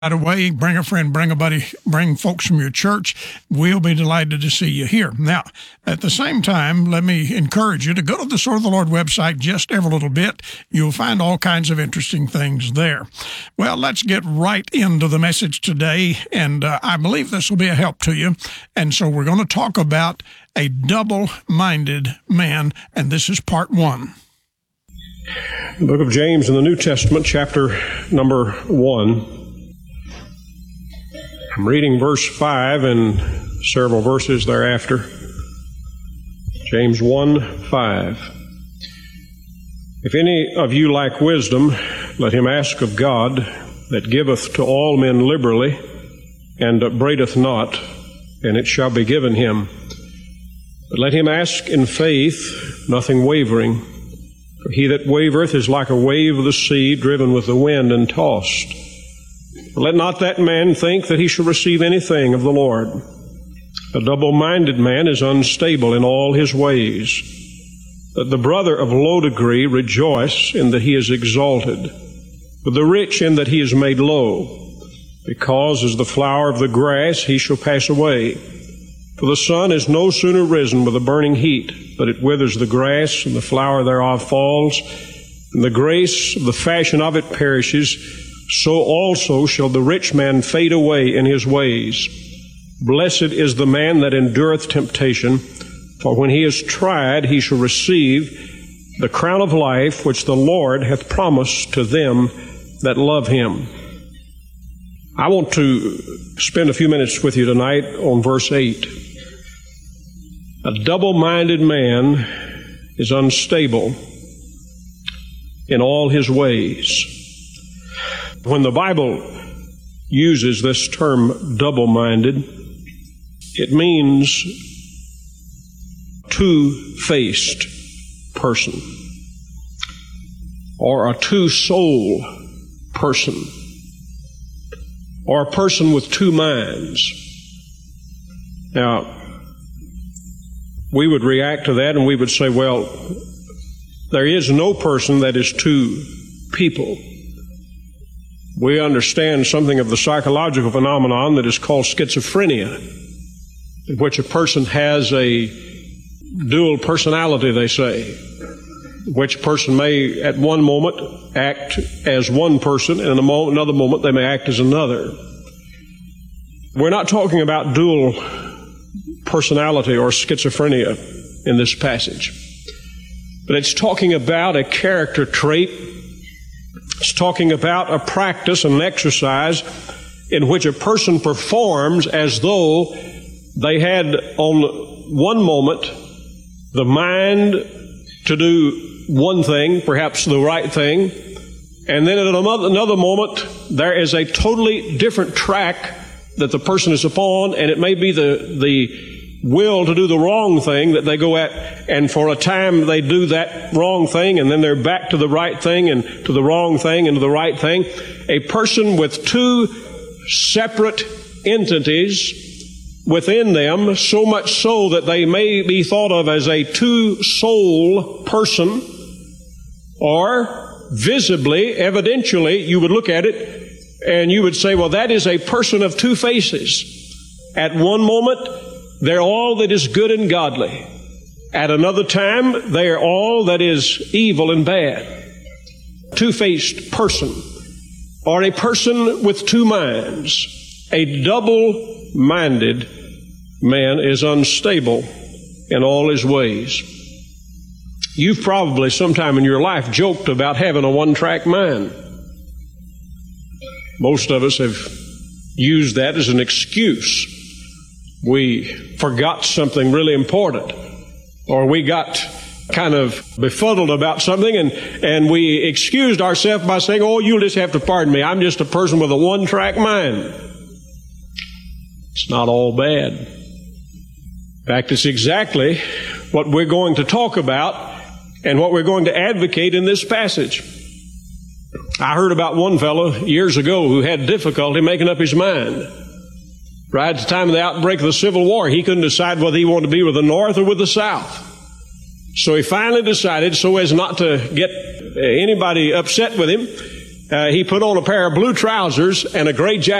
Right away, bring a friend, bring a buddy, bring folks from your church. We'll be delighted to see you here. Now, at the same time, let me encourage you to go to the Sword of the Lord website just every little bit. You'll find all kinds of interesting things there. Well, let's get right into the message today, and I believe this will be a help to you. And so we're going to talk about a double-minded man, and this is part 1. The book of James in the New Testament, chapter number 1. I'm reading verse 5 and several verses thereafter. James 1:5. If any of you lack wisdom, let him ask of God, that giveth to all men liberally, and upbraideth not, and it shall be given him. But let him ask in faith, nothing wavering. For he that wavereth is like a wave of the sea, driven with the wind and tossed. Let not that man think that he shall receive anything of the Lord. A double-minded man is unstable in all his ways. Let the brother of low degree rejoice in that he is exalted, but the rich in that he is made low, because as the flower of the grass he shall pass away. For the sun is no sooner risen with a burning heat, but it withers the grass, and the flower thereof falls, and the grace of the fashion of it perishes. So also shall the rich man fade away in his ways. Blessed is the man that endureth temptation, for when he is tried, he shall receive the crown of life which the Lord hath promised to them that love him. I want to spend a few minutes with you tonight on verse 8. A double-minded man is unstable in all his ways. When the Bible uses this term double-minded, it means two-faced person or a two-soul person or a person with two minds. Now, we would react to that and we would say, well, there is no person that is two people. We understand something of the psychological phenomenon that is called schizophrenia, in which a person has a dual personality, they say, which a person may at one moment act as one person, and in another moment they may act as another. We're not talking about dual personality or schizophrenia in this passage, but it's talking about a character trait. It's talking about a practice and an exercise in which a person performs as though they had on one moment the mind to do one thing, perhaps the right thing, and then at another moment there is a totally different track that the person is upon, and it may be the will to do the wrong thing that they go at, and for a time they do that wrong thing, and then they're back to the right thing, and to the wrong thing, and to the right thing. A person with two separate entities within them, so much so that they may be thought of as a two-soul person, or visibly, evidentially, you would look at it, and you would say, well, that is a person of two faces. At one moment, they're all that is good and godly. At another time, they are all that is evil and bad. Two-faced person, or a person with two minds. A double-minded man is unstable in all his ways. You've probably sometime in your life joked about having a one-track mind. Most of us have used that as an excuse. We forgot something really important, or we got kind of befuddled about something, and we excused ourselves by saying, oh, you'll just have to pardon me. I'm just a person with a one-track mind. It's not all bad. In fact, it's exactly what we're going to talk about and what we're going to advocate in this passage. I heard about one fellow years ago who had difficulty making up his mind. Right at the time of the outbreak of the Civil War, he couldn't decide whether he wanted to be with the North or with the South. So he finally decided, so as not to get anybody upset with him, He put on a pair of blue trousers and a gray jacket.